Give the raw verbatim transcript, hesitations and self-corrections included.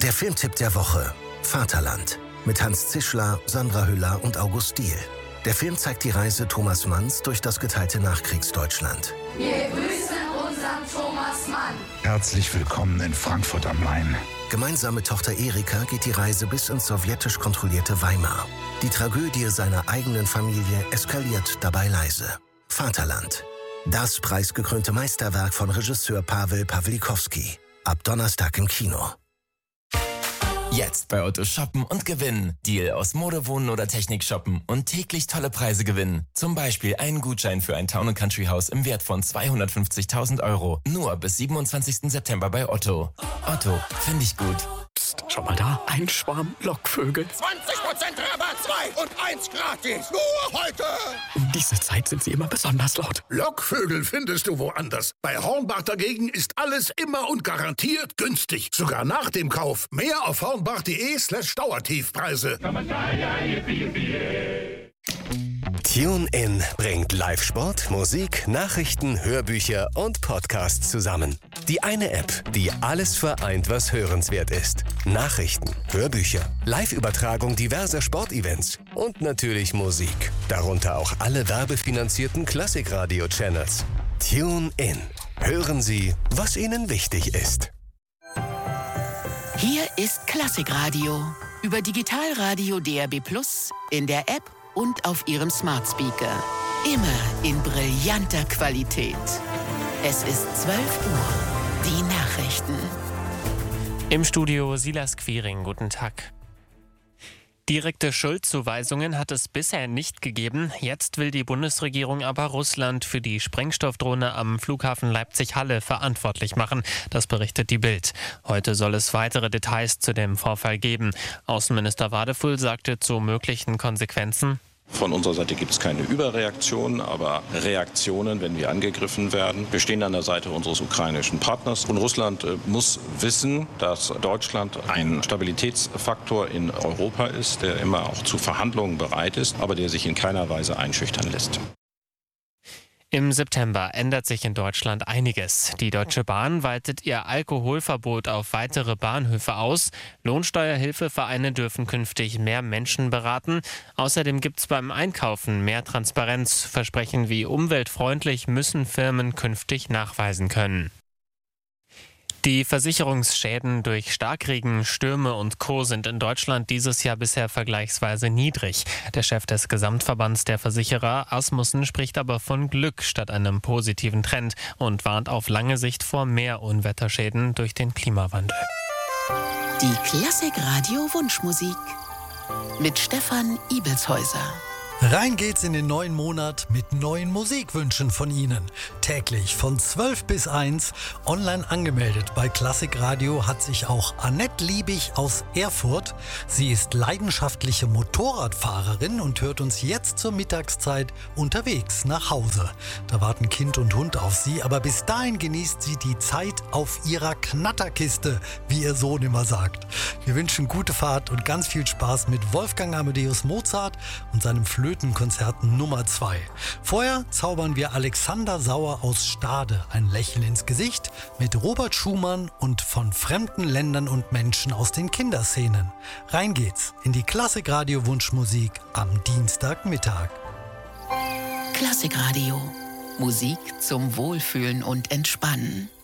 Der Filmtipp der Woche: Vaterland. Mit Hans Zischler, Sandra Hüller und August Diehl. Der Film zeigt die Reise Thomas Manns durch das geteilte Nachkriegsdeutschland. Wir grüßen unseren Thomas Mann. Herzlich willkommen in Frankfurt am Main. Gemeinsam mit Tochter Erika geht die Reise bis ins sowjetisch kontrollierte Weimar. Die Tragödie seiner eigenen Familie eskaliert dabei leise. Vaterland. Das preisgekrönte Meisterwerk von Regisseur Pawel Pawlikowski. Ab Donnerstag im Kino. Jetzt bei Otto shoppen und gewinnen. Deal aus Mode, Wohnen oder Technik shoppen und täglich tolle Preise gewinnen. Zum Beispiel einen Gutschein für ein Town and Country Haus im Wert von zweihundertfünfzigtausend Euro. Nur bis siebenundzwanzigsten September bei Otto. Otto, finde ich gut. Psst, schau mal da, ein Schwarm Lockvögel. zwanzig Prozent Rabatt, zwei und eins gratis. Nur heute. Um diese Zeit sind sie immer besonders laut. Lockvögel findest du woanders. Bei Hornbach dagegen ist alles immer und garantiert günstig. Sogar nach dem Kauf. Mehr auf hornbach.de slash Dauertiefpreise. TuneIn bringt Live-Sport, Musik, Nachrichten, Hörbücher und Podcasts zusammen. Die eine App, die alles vereint, was hörenswert ist. Nachrichten, Hörbücher, Live-Übertragung diverser Sportevents und natürlich Musik. Darunter auch alle werbefinanzierten Klassikradio-Channels. TuneIn. Hören Sie, was Ihnen wichtig ist. Hier ist Klassikradio. Über Digitalradio D A B plus, in der App und auf Ihrem Smart Speaker. Immer in brillanter Qualität. Es ist zwölf Uhr. Die Nachrichten. Im Studio Silas Quiring. Guten Tag. Direkte Schuldzuweisungen hat es bisher nicht gegeben. Jetzt will die Bundesregierung aber Russland für die Sprengstoffdrohne am Flughafen Leipzig-Halle verantwortlich machen. Das berichtet die Bild. Heute soll es weitere Details zu dem Vorfall geben. Außenminister Wadefull sagte zu möglichen Konsequenzen: Von unserer Seite gibt es keine Überreaktionen, aber Reaktionen, wenn wir angegriffen werden. Wir stehen an der Seite unseres ukrainischen Partners. Und Russland äh, muss wissen, dass Deutschland ein Stabilitätsfaktor in Europa ist, der immer auch zu Verhandlungen bereit ist, aber der sich in keiner Weise einschüchtern lässt. Im September ändert sich in Deutschland einiges. Die Deutsche Bahn weitet ihr Alkoholverbot auf weitere Bahnhöfe aus. Lohnsteuerhilfevereine dürfen künftig mehr Menschen beraten. Außerdem gibt es beim Einkaufen mehr Transparenz. Versprechen wie umweltfreundlich müssen Firmen künftig nachweisen können. Die Versicherungsschäden durch Starkregen, Stürme und Co. sind in Deutschland dieses Jahr bisher vergleichsweise niedrig. Der Chef des Gesamtverbands der Versicherer, Asmussen, spricht aber von Glück statt einem positiven Trend und warnt auf lange Sicht vor mehr Unwetterschäden durch den Klimawandel. Die Klassikradio Wunschmusik mit Stefan Ibelshäuser. Rein geht's in den neuen Monat mit neuen Musikwünschen von Ihnen. Täglich von zwölf bis eins. Online angemeldet bei Klassikradio hat sich auch Annette Liebig aus Erfurt. Sie ist leidenschaftliche Motorradfahrerin und hört uns jetzt zur Mittagszeit unterwegs nach Hause. Da warten Kind und Hund auf sie, aber bis dahin genießt sie die Zeit auf ihrer Knatterkiste, wie ihr Sohn immer sagt. Wir wünschen gute Fahrt und ganz viel Spaß mit Wolfgang Amadeus Mozart und seinem Flöten Flötenkonzert Nummer zwei. Vorher zaubern wir Alexander Sauer aus Stade ein Lächeln ins Gesicht mit Robert Schumann und von fremden Ländern und Menschen aus den Kinderszenen. Rein geht's in die Klassikradio Wunschmusik am Dienstagmittag. Klassikradio. Musik zum Wohlfühlen und Entspannen.